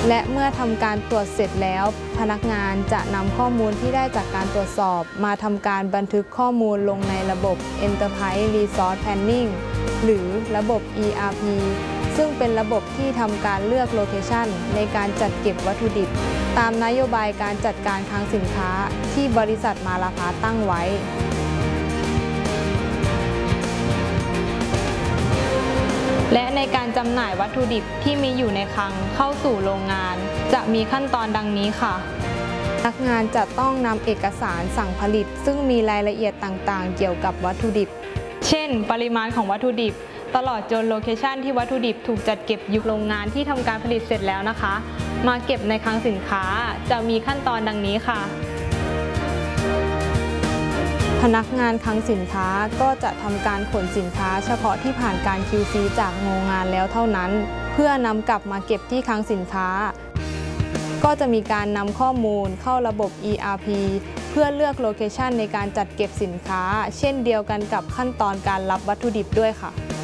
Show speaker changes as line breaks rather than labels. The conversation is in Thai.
และเมื่อทำการตรวจเสร็จแล้วพนักงานจะนำข้อมูลที่ได้จากการตรวจสอบมาทำการบันทึกข้อมูลลงในระบบ Enterprise Resource Planning หรือระบบ ERP ซึ่งเป็นระบบที่ทำการเลือกโลเคชันในการจัดเก็บวัตถุดิบตามนโยบายการจัดการคลังสินค้าที่บริษัทมาลาพาตั้งไว้และในการจำหน่ายวัตถุดิบที่มีอยู่ในคลังเข้าสู่โรงงานจะมีขั้นตอนดังนี้ค่ะพนักงานจะต้องนำเอกสารสั่งผลิตซึ่งมีรายละเอียดต่างๆเกี่ยวกับวัตถุดิบเช่นปริมาณของวัตถุดิบตลอดจนโลเคชันที่วัตถุดิบถูกจัดเก็บอยู่โรงงานที่ทำการผลิตเสร็จแล้วนะคะมาเก็บในคลังสินค้าจะมีขั้นตอนดังนี้ค่ะพนักงานคลังสินค้าก็จะทำการขนสินค้าเฉพาะที่ผ่านการ QC จากโรงงานแล้วเท่านั้นเพื่อนำกลับมาเก็บที่คลังสินค้าก็จะมีการนำข้อมูลเข้าระบบ ERP เพื่อเลือกโลเคชันในการจัดเก็บสินค้าเช่นเดียวกันกับขั้นตอนการรับวัตถุดิบด้วยค่ะ